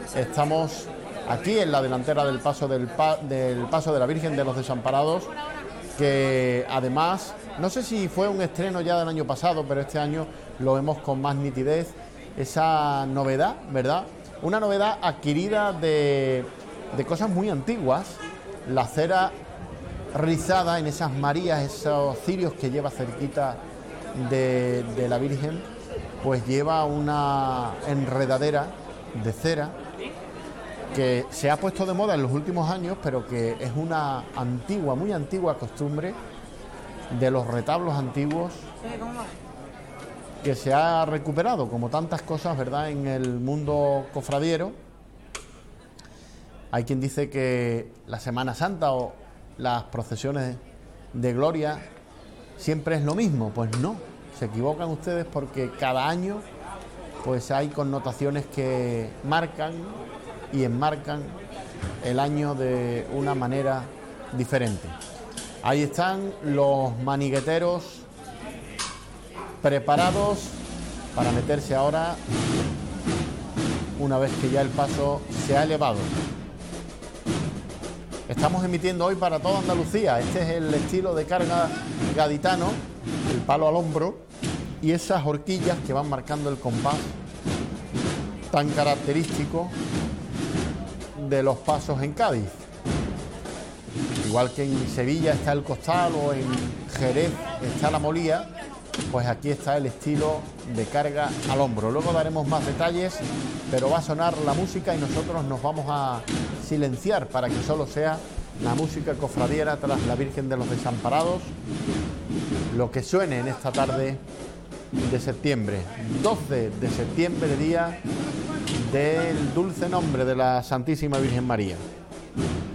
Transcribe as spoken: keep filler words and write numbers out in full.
Estamos aquí en la delantera del paso del, pa del paso de la Virgen de los Desamparados, que además, no sé si fue un estreno ya del año pasado, pero este año lo vemos con más nitidez, esa novedad, ¿verdad? Una novedad adquirida de, de cosas muy antiguas, la cera rizada en esas Marías, esos cirios que lleva cerquita de, de la Virgen, pues lleva una enredadera de cera que se ha puesto de moda en los últimos años, pero que es una antigua, muy antigua costumbre de los retablos antiguos que se ha recuperado, como tantas cosas, ¿verdad?, en el mundo cofradiero. Hay quien dice que la Semana Santa o las procesiones de gloria siempre es lo mismo. Pues no, se equivocan ustedes, porque cada año pues hay connotaciones que marcan y enmarcan el año de una manera diferente. Ahí están los manigueteros preparados para meterse ahora, una vez que ya el paso se ha elevado. Estamos emitiendo hoy para toda Andalucía. Este es el estilo de carga gaditano, el palo al hombro y esas horquillas que van marcando el compás tan característico de los pasos en Cádiz. Igual que en Sevilla está el costal o en Jerez está la molía, pues aquí está el estilo de carga al hombro. Luego daremos más detalles, pero va a sonar la música y nosotros nos vamos a silenciar para que solo sea la música cofradiera tras la Virgen de los Desamparados, lo que suene en esta tarde de septiembre, doce de septiembre, día del dulce nombre de la Santísima Virgen María.